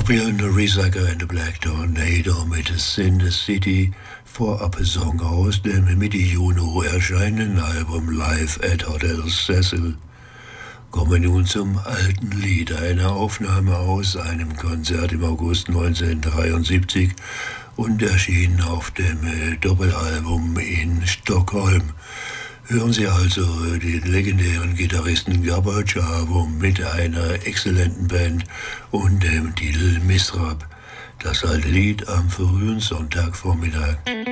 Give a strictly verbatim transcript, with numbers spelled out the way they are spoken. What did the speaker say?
Scorpion, The Recycle and the Black Tornado mit Sin the City, vorab Song aus dem Mitte Juni erscheinenden Album Live at Hotel Cecil. Kommen nun zum alten Lied, eine Aufnahme aus einem Konzert im August neunzehnhundertdreiundsiebzig und erschienen auf dem äh, Doppelalbum in Stockholm. Hören Sie also den legendären Gitarristen Gabor Szabo mit einer exzellenten Band und dem Titel Misrab. Das alte Lied am frühen Sonntagvormittag.